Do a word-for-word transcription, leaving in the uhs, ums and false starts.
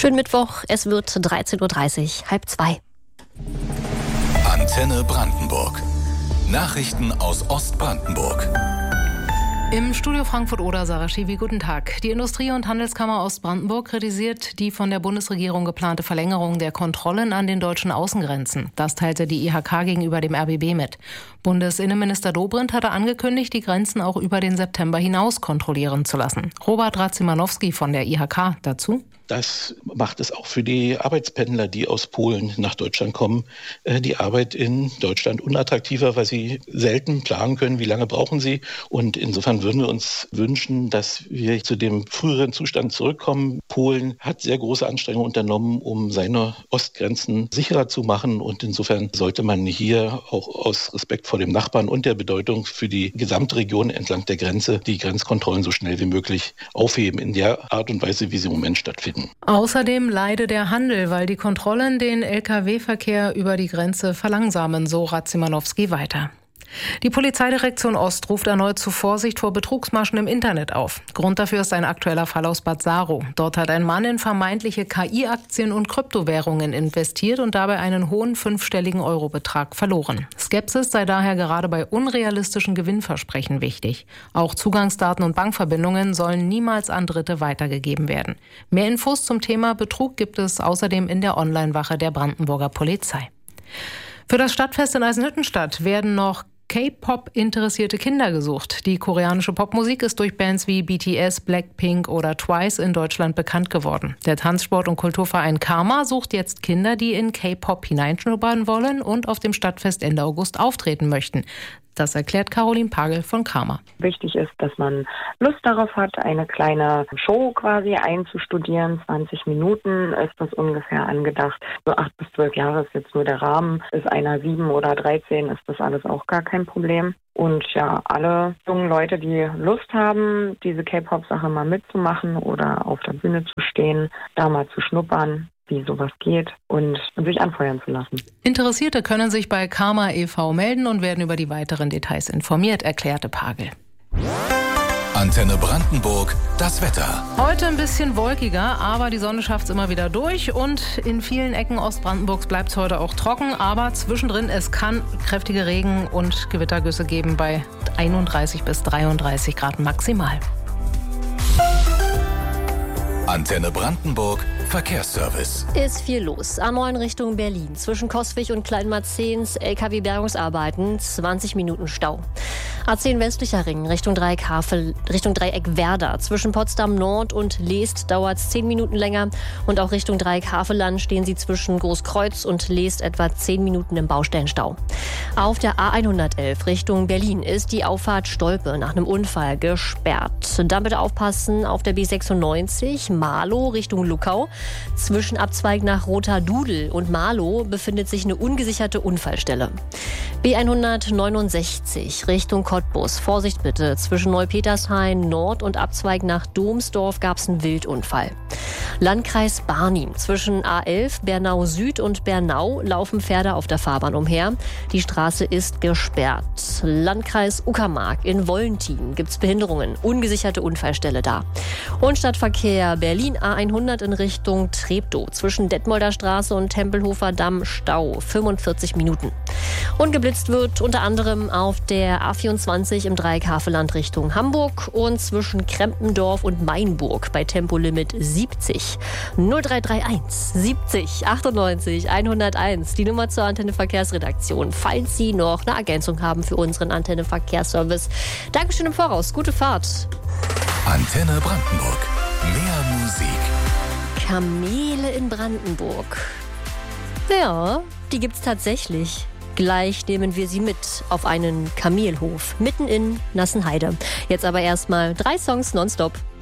Schönen Mittwoch, es wird dreizehn Uhr dreißig, halb zwei. Antenne Brandenburg. Nachrichten aus Ostbrandenburg. Im Studio Frankfurt-Oder, Sarah Schiwi, guten Tag. Die Industrie- und Handelskammer Ostbrandenburg kritisiert die von der Bundesregierung geplante Verlängerung der Kontrollen an den deutschen Außengrenzen. Das teilte die I H K gegenüber dem R B B mit. Bundesinnenminister Dobrindt hatte angekündigt, die Grenzen auch über den September hinaus kontrollieren zu lassen. Robert Radzimanowski von der I H K dazu. Das macht es auch für die Arbeitspendler, die aus Polen nach Deutschland kommen, die Arbeit in Deutschland unattraktiver, weil sie selten planen können, wie lange brauchen sie. Und insofern würden wir uns wünschen, dass wir zu dem früheren Zustand zurückkommen. Polen hat sehr große Anstrengungen unternommen, um seine Ostgrenzen sicherer zu machen. Und insofern sollte man hier auch aus Respekt vor dem Nachbarn und der Bedeutung für die gesamte Region entlang der Grenze die Grenzkontrollen so schnell wie möglich aufheben in der Art und Weise, wie sie im Moment stattfinden. Außerdem leide der Handel, weil die Kontrollen den L K W-Verkehr über die Grenze verlangsamen, so Radzimanowski weiter. Die Polizeidirektion Ost ruft erneut zu Vorsicht vor Betrugsmaschen im Internet auf. Grund dafür ist ein aktueller Fall aus Bad Saro. Dort hat ein Mann in vermeintliche K I-Aktien und Kryptowährungen investiert und dabei einen hohen fünfstelligen Eurobetrag verloren. Skepsis sei daher gerade bei unrealistischen Gewinnversprechen wichtig. Auch Zugangsdaten und Bankverbindungen sollen niemals an Dritte weitergegeben werden. Mehr Infos zum Thema Betrug gibt es außerdem in der Online-Wache der Brandenburger Polizei. Für das Stadtfest in Eisenhüttenstadt werden noch K-Pop-interessierte Kinder gesucht. Die koreanische Popmusik ist durch Bands wie B T S, Blackpink oder Twice in Deutschland bekannt geworden. Der Tanzsport- und Kulturverein Karma sucht jetzt Kinder, die in K-Pop hineinschnuppern wollen und auf dem Stadtfest Ende August auftreten möchten. Das erklärt Caroline Pagel von Karma. Wichtig ist, dass man Lust darauf hat, eine kleine Show quasi einzustudieren. zwanzig Minuten ist das ungefähr angedacht. So acht bis zwölf Jahre ist jetzt nur der Rahmen. Ist einer sieben oder dreizehn, ist das alles auch gar kein Problem. Und ja, alle jungen Leute, die Lust haben, diese K-Pop-Sache mal mitzumachen oder auf der Bühne zu stehen, da mal zu schnuppern, wie sowas geht und sich anfeuern zu lassen. Interessierte können sich bei Karma e V melden und werden über die weiteren Details informiert, erklärte Pagel. Antenne Brandenburg, das Wetter. Heute ein bisschen wolkiger, aber die Sonne schafft es immer wieder durch und in vielen Ecken Ostbrandenburgs bleibt es heute auch trocken, aber zwischendrin es kann kräftige Regen- und Gewittergüsse geben bei einunddreißig bis dreiunddreißig Grad maximal. Antenne Brandenburg, Verkehrsservice. Ist viel los. A neun Richtung Berlin. Zwischen Coswig und Kleinmarzehns L K W-Bergungsarbeiten. zwanzig Minuten Stau. A zehn westlicher Ring Richtung Dreieck Havel, Richtung Dreieck Werder. Zwischen Potsdam Nord und Leest dauert es zehn Minuten länger. Und auch Richtung Dreieck Havelland stehen sie zwischen Großkreuz und Leest etwa zehn Minuten im Baustellenstau. Auf der A hundertelf Richtung Berlin ist die Auffahrt Stolpe nach einem Unfall gesperrt. Dann bitte aufpassen auf der B sechsundneunzig Marlow Richtung Luckau. Zwischen Abzweig nach Roter Dudel und Marlow befindet sich eine ungesicherte Unfallstelle. B hundertneunundsechzig Richtung Cottbus. Vorsicht bitte. Zwischen Neupetershain Nord und Abzweig nach Domsdorf gab es einen Wildunfall. Landkreis Barnim. Zwischen A elf Bernau Süd und Bernau laufen Pferde auf der Fahrbahn umher. Die Straße ist gesperrt. Landkreis Uckermark in Wollentin gibt es Behinderungen. Ungesicherte Unfallstelle da. Und Stadtverkehr Berlin A hundert in Richtung Treptow. Zwischen Detmolder Straße und Tempelhofer Damm Stau. fünfundvierzig Minuten. Und geblitzt wird unter anderem auf der A vierundzwanzig im Dreieck Havelland Richtung Hamburg und zwischen Krempendorf und Mainburg bei Tempolimit siebzig. null drei drei eins siebzig achtundneunzig hunderteins, die Nummer zur Antenne Verkehrsredaktion, falls Sie noch eine Ergänzung haben für unseren Antenne Verkehrsservice. Dankeschön im Voraus, gute Fahrt. Antenne Brandenburg, mehr Musik. Kamele in Brandenburg. Ja, die gibt's tatsächlich. Gleich nehmen wir Sie mit auf einen Kamelhof mitten in Nassenheide. Jetzt aber erstmal drei Songs nonstop.